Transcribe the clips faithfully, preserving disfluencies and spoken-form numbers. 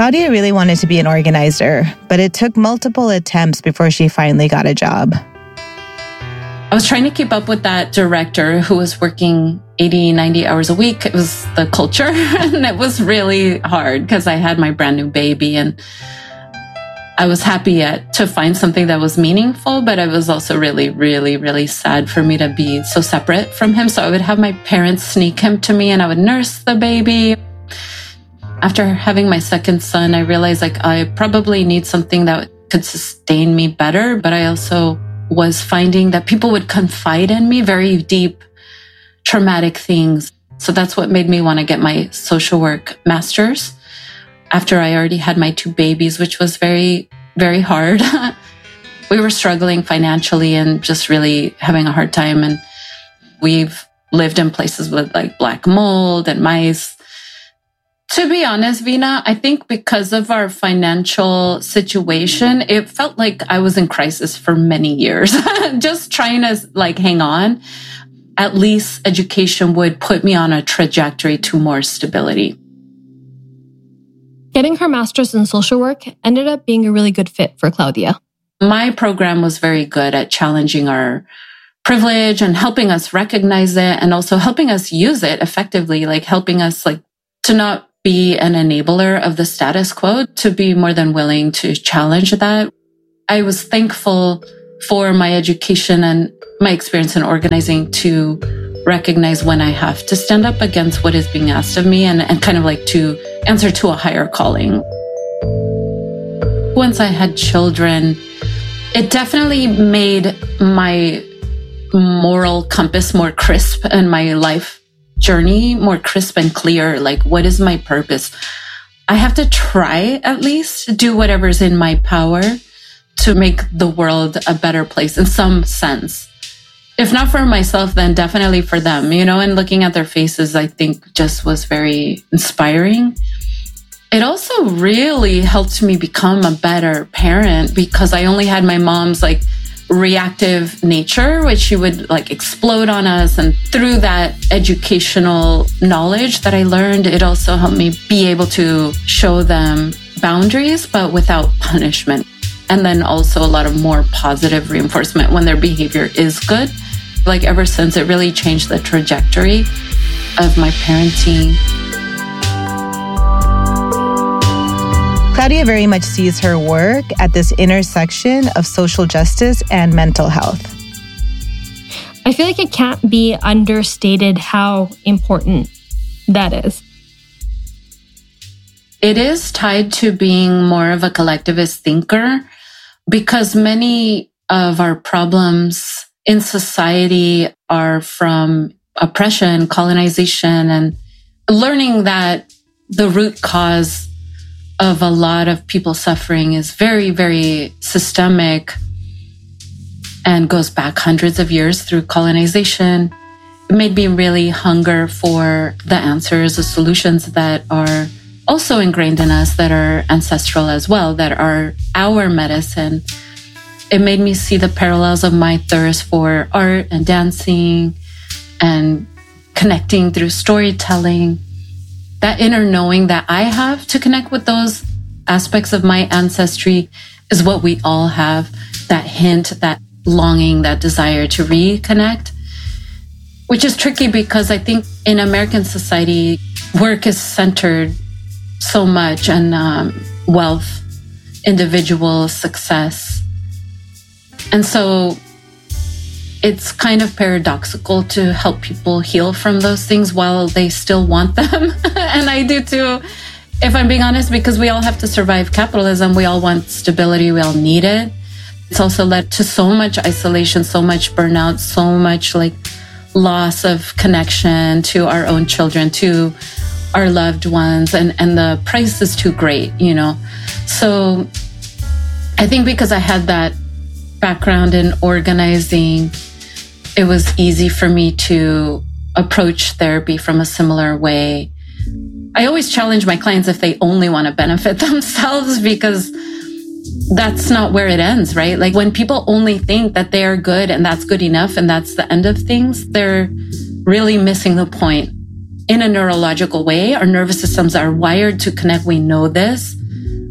Claudia really wanted to be an organizer, but it took multiple attempts before she finally got a job. I was trying to keep up with that director who was working eighty, ninety hours a week. It was the culture, and it was really hard because I had my brand new baby, and I was happy at, to find something that was meaningful, but it was also really, really, really sad for me to be so separate from him. So I would have my parents sneak him to me, and I would nurse the baby. After having my second son, I realized like I probably need something that could sustain me better, but I also was finding that people would confide in me very deep, traumatic things. So that's what made me want to get my social work master's after I already had my two babies, which was very, very hard. We were struggling financially and just really having a hard time. And we've lived in places with like black mold and mice. To be honest, Vina, I think because of our financial situation, it felt like I was in crisis for many years, just trying to like hang on. At least education would put me on a trajectory to more stability. Getting her master's in social work ended up being a really good fit for Claudia. My program was very good at challenging our privilege and helping us recognize it and also helping us use it effectively, like helping us like to not be an enabler of the status quo, to be more than willing to challenge that. I was thankful for my education and my experience in organizing to recognize when I have to stand up against what is being asked of me and, and kind of like to answer to a higher calling. Once I had children, it definitely made my moral compass more crisp and my life journey more crisp and clear. Like, what is my purpose? I have to try at least do whatever's in my power to make the world a better place in some sense. If not for myself, then definitely for them, you know, and looking at their faces, I think just was very inspiring. It also really helped me become a better parent because I only had my mom's like reactive nature, which she would like explode on us. And through that educational knowledge that I learned, it also helped me be able to show them boundaries, but without punishment. And then also a lot of more positive reinforcement when their behavior is good. Like ever since, it really changed the trajectory of my parenting. Claudia very much sees her work at this intersection of social justice and mental health. I feel like it can't be understated how important that is. It is tied to being more of a collectivist thinker because many of our problems in society are from oppression, colonization, and learning that the root cause of a lot of people suffering is very, very systemic and goes back hundreds of years through colonization. It made me really hunger for the answers, the solutions that are also ingrained in us, that are ancestral as well, that are our medicine. It made me see the parallels of my thirst for art and dancing and connecting through storytelling. That inner knowing that I have to connect with those aspects of my ancestry is what we all have. That hint, that longing, that desire to reconnect, which is tricky because I think in American society, work is centered so much on um, wealth, individual success. And so it's kind of paradoxical to help people heal from those things while they still want them. And I do too, if I'm being honest, because we all have to survive capitalism. We all want stability. We all need it. It's also led to so much isolation, so much burnout, so much like loss of connection to our own children, to our loved ones. And, and the price is too great, you know? So I think because I had that background in organizing, it was easy for me to approach therapy from a similar way. I always challenge my clients if they only want to benefit themselves, because that's not where it ends, right? Like when people only think that they are good and that's good enough and that's the end of things, they're really missing the point. In a neurological way, our nervous systems are wired to connect. We know this.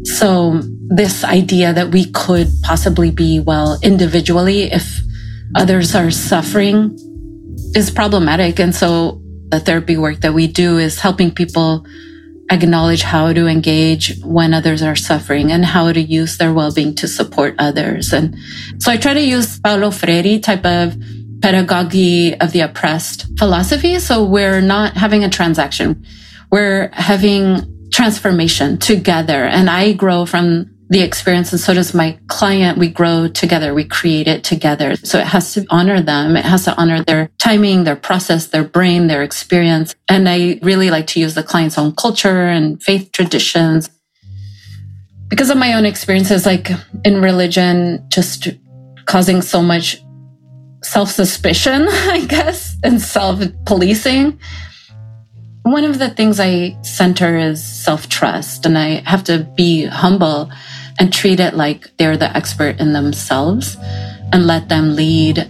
So this idea that we could possibly be well individually if others are suffering is problematic. And so the therapy work that we do is helping people acknowledge how to engage when others are suffering and how to use their well-being to support others. And so I try to use Paulo Freire type of pedagogy of the oppressed philosophy. So we're not having a transaction. We're having transformation together. And I grow from the experience, and so does my client. We grow together. We create it together. So it has to honor them. It has to honor their timing, their process, their brain, their experience. And I really like to use the client's own culture and faith traditions. Because of my own experiences, like in religion, just causing so much self-suspicion, I guess, and self-policing. One of the things I center is self-trust, and I have to be humble and treat it like they're the expert in themselves and let them lead.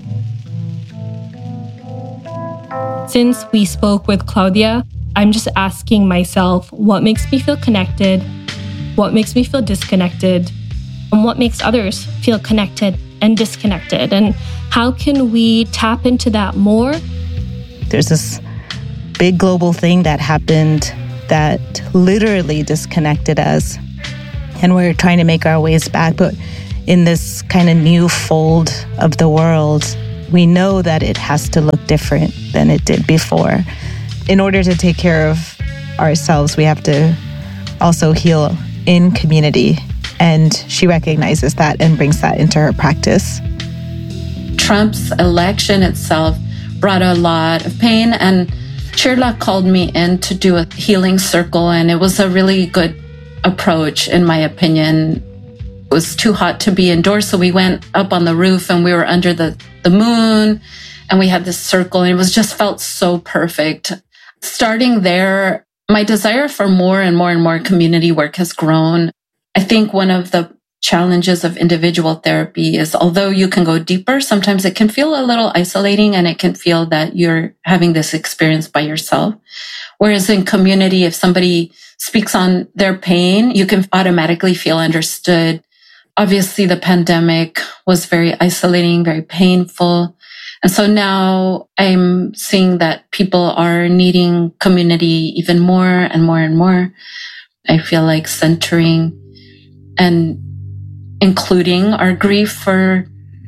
Since we spoke with Claudia, I'm just asking myself, what makes me feel connected? What makes me feel disconnected? And what makes others feel connected and disconnected? And how can we tap into that more? There's this big global thing that happened that literally disconnected us. And we're trying to make our ways back. But in this kind of new fold of the world, we know that it has to look different than it did before. In order to take care of ourselves, we have to also heal in community. And she recognizes that and brings that into her practice. Trump's election itself brought a lot of pain, and Shirla called me in to do a healing circle, and it was a really good approach, in my opinion. It was too hot to be indoors, so we went up on the roof and we were under the, the moon, and we had this circle, and it was just felt so perfect. Starting there, my desire for more and more and more community work has grown. I think one of the challenges of individual therapy is, although you can go deeper, sometimes it can feel a little isolating, and it can feel that you're having this experience by yourself. Whereas in community, if somebody speaks on their pain, you can automatically feel understood. Obviously, the pandemic was very isolating, very painful. And so now I'm seeing that people are needing community even more and more and more. I feel like centering and including our grief for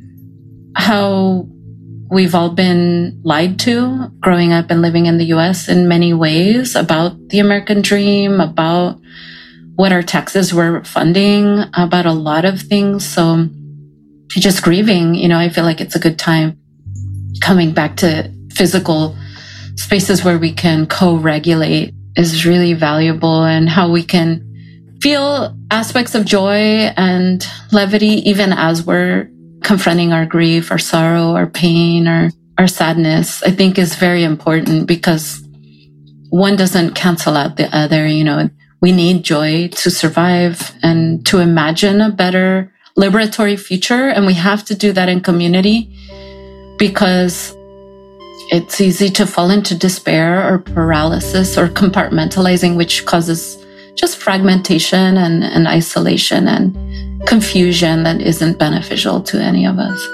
how we've all been lied to growing up and living in the U S in many ways about the American dream, about what our taxes were funding, about a lot of things. So just grieving, you know, I feel like it's a good time coming back to physical spaces where we can co-regulate is really valuable, and how we can feel aspects of joy and levity even as we're confronting our grief, our sorrow, our pain, or our sadness, I think is very important, because one doesn't cancel out the other. You know, we need joy to survive and to imagine a better liberatory future. And we have to do that in community, because it's easy to fall into despair or paralysis or compartmentalizing, which causes just fragmentation and, and isolation and confusion that isn't beneficial to any of us.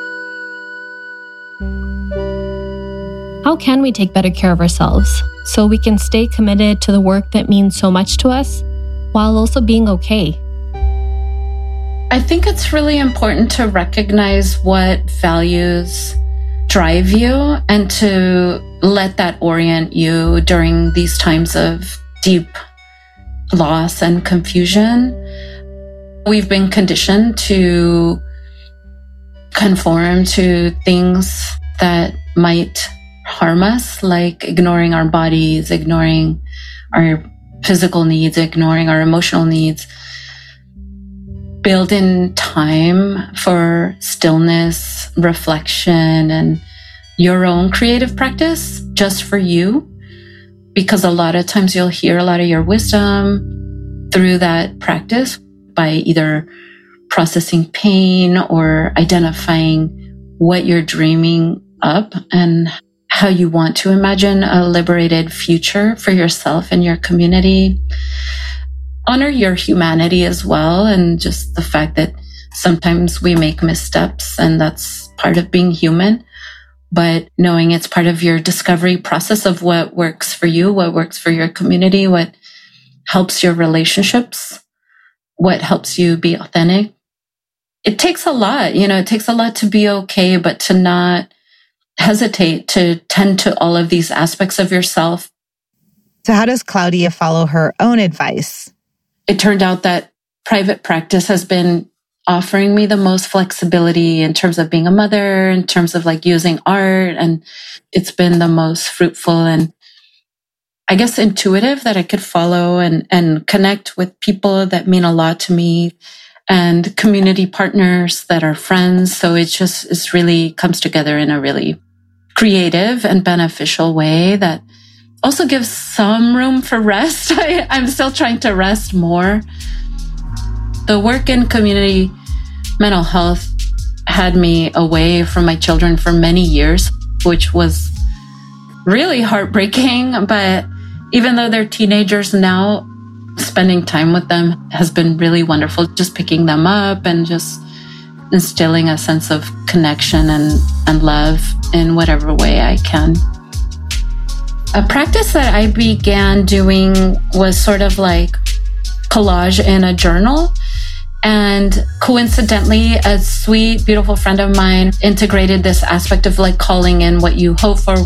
How can we take better care of ourselves so we can stay committed to the work that means so much to us while also being okay? I think it's really important to recognize what values drive you and to let that orient you during these times of deep loss and confusion. We've been conditioned to conform to things that might harm us, like ignoring our bodies, ignoring our physical needs, ignoring our emotional needs. Build in time for stillness, reflection, and your own creative practice just for you. Because a lot of times you'll hear a lot of your wisdom through that practice by either processing pain or identifying what you're dreaming up and how you want to imagine a liberated future for yourself and your community. honor your humanity as well. And just the fact that sometimes we make missteps and that's part of being human. But knowing it's part of your discovery process of what works for you, what works for your community, what helps your relationships, what helps you be authentic. It takes a lot, you know, it takes a lot to be okay, but to not hesitate to tend to all of these aspects of yourself. So how does Claudia follow her own advice? It turned out that private practice has been offering me the most flexibility in terms of being a mother, in terms of like using art. And it's been the most fruitful and I guess intuitive that I could follow and, and connect with people that mean a lot to me and community partners that are friends. So it just is really comes together in a really creative and beneficial way that also gives some room for rest. I, I'm still trying to rest more. The work in community mental health had me away from my children for many years, which was really heartbreaking. But even though they're teenagers now, spending time with them has been really wonderful. Just picking them up and just instilling a sense of connection and, and love in whatever way I can. A practice that I began doing was sort of like collage in a journal. And coincidentally, a sweet, beautiful friend of mine integrated this aspect of like calling in what you hope for,